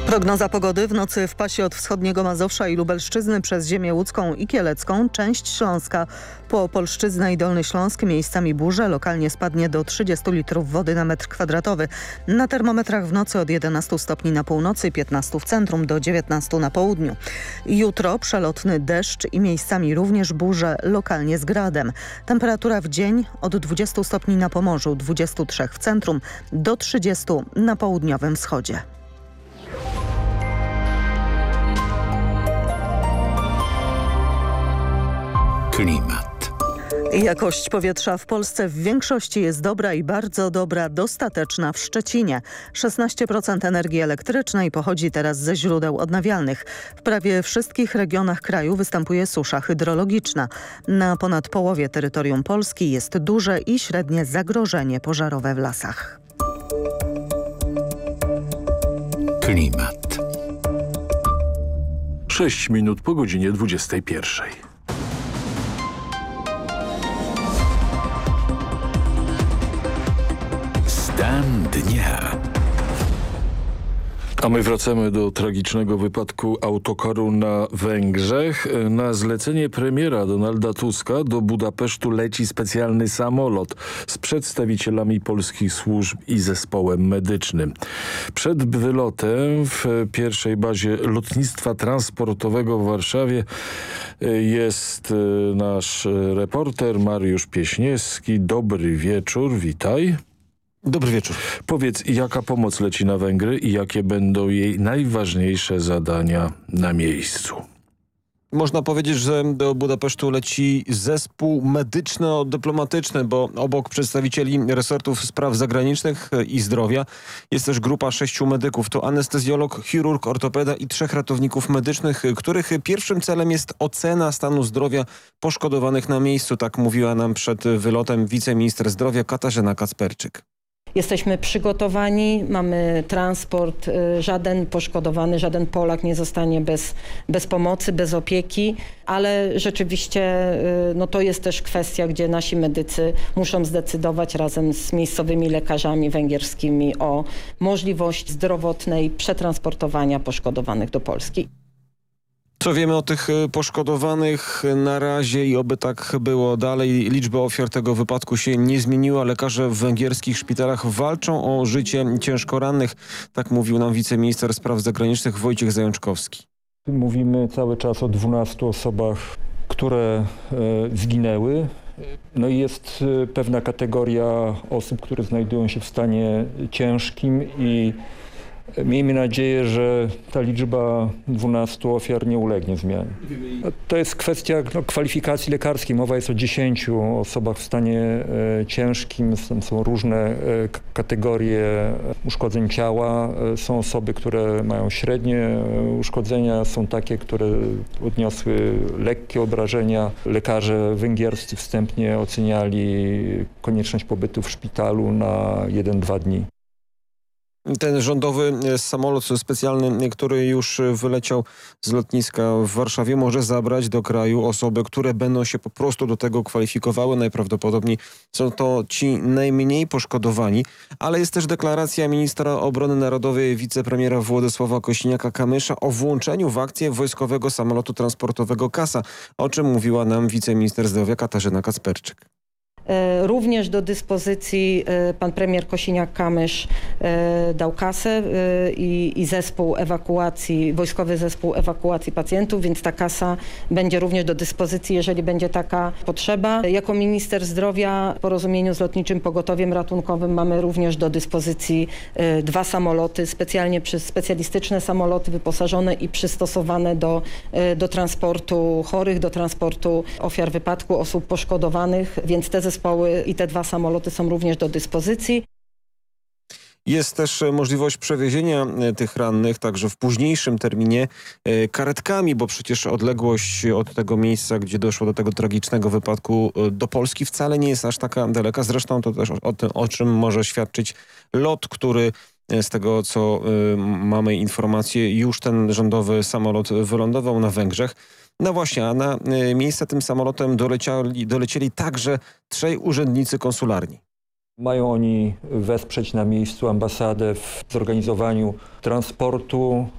Prognoza pogody: w nocy w pasie od wschodniego Mazowsza i Lubelszczyzny przez ziemię łódzką i kielecką, część Śląska po Opolszczyznę i Dolny Śląsk, miejscami burze, lokalnie spadnie do 30 litrów wody na metr kwadratowy. Na termometrach w nocy od 11 stopni na północy, 15 w centrum do 19 na południu. Jutro przelotny deszcz i miejscami również burze, lokalnie z gradem. Temperatura w dzień od 20 stopni na Pomorzu, 23 w centrum do 30 na południowym wschodzie. Klimat. Jakość powietrza w Polsce w większości jest dobra i bardzo dobra, dostateczna w Szczecinie. 16% energii elektrycznej pochodzi teraz ze źródeł odnawialnych. W prawie wszystkich regionach kraju występuje susza hydrologiczna. Na ponad połowie terytorium Polski jest duże i średnie zagrożenie pożarowe w lasach. Klimat. 6 minut po godzinie 21. Stan dnia. A my wracamy do tragicznego wypadku autokaru na Węgrzech. Na zlecenie premiera Donalda Tuska do Budapesztu leci specjalny samolot z przedstawicielami polskich służb i zespołem medycznym. Przed wylotem w pierwszej bazie lotnictwa transportowego w Warszawie jest nasz reporter Mariusz Pieśniewski. Dobry wieczór, witaj. Dobry wieczór. Powiedz, jaka pomoc leci na Węgry i jakie będą jej najważniejsze zadania na miejscu? Można powiedzieć, że do Budapesztu leci zespół medyczno-dyplomatyczny, bo obok przedstawicieli resortów spraw zagranicznych i zdrowia jest też grupa 6 medyków. To anestezjolog, chirurg, ortopeda i 3 ratowników medycznych, których pierwszym celem jest ocena stanu zdrowia poszkodowanych na miejscu. Tak mówiła nam przed wylotem wiceminister zdrowia Katarzyna Kacperczyk. Jesteśmy przygotowani, mamy transport, żaden poszkodowany, żaden Polak nie zostanie bez pomocy, bez opieki, ale rzeczywiście to jest też kwestia, gdzie nasi medycy muszą zdecydować razem z miejscowymi lekarzami węgierskimi o możliwości zdrowotnej przetransportowania poszkodowanych do Polski. Co wiemy o tych poszkodowanych na razie i oby tak było dalej? Liczba ofiar tego wypadku się nie zmieniła. Lekarze w węgierskich szpitalach walczą o życie ciężko rannych. Tak mówił nam wiceminister spraw zagranicznych Wojciech Zajączkowski. Mówimy cały czas o 12 osobach, które zginęły. No i jest pewna kategoria osób, które znajdują się w stanie ciężkim i miejmy nadzieję, że ta liczba 12 ofiar nie ulegnie zmianie. To jest kwestia kwalifikacji lekarskiej. Mowa jest o 10 osobach w stanie ciężkim. Są różne kategorie uszkodzeń ciała. Są osoby, które mają średnie uszkodzenia. Są takie, które odniosły lekkie obrażenia. Lekarze węgierscy wstępnie oceniali konieczność pobytu w szpitalu na 1-2 dni. Ten rządowy samolot specjalny, który już wyleciał z lotniska w Warszawie, może zabrać do kraju osoby, które będą się po prostu do tego kwalifikowały. Najprawdopodobniej są to ci najmniej poszkodowani, ale jest też deklaracja ministra obrony narodowej, wicepremiera Władysława Kosiniaka-Kamysza o włączeniu w akcję wojskowego samolotu transportowego Kasa, o czym mówiła nam wiceminister zdrowia Katarzyna Kacperczyk. Również do pan premier Kosiniak-Kamysz dał kasę i zespół ewakuacji, wojskowy zespół ewakuacji pacjentów, więc ta kasa będzie również do dyspozycji, jeżeli będzie taka potrzeba. Jako minister zdrowia w porozumieniu z Lotniczym Pogotowiem Ratunkowym mamy również do dyspozycji 2 samoloty, specjalistyczne samoloty wyposażone i przystosowane do transportu chorych, do transportu ofiar wypadku, osób poszkodowanych, więc te zespoły i te 2 samoloty są również do dyspozycji. Jest też możliwość przewiezienia tych rannych także w późniejszym terminie karetkami, bo przecież odległość od tego miejsca, gdzie doszło do tego tragicznego wypadku do Polski wcale nie jest aż taka daleka. Zresztą to też o czym może świadczyć lot, który z tego co mamy informację, już ten rządowy samolot wylądował na Węgrzech. No właśnie, a na miejsce tym samolotem dolecieli także 3 urzędnicy konsularni. Mają oni wesprzeć na miejscu ambasadę w zorganizowaniu transportu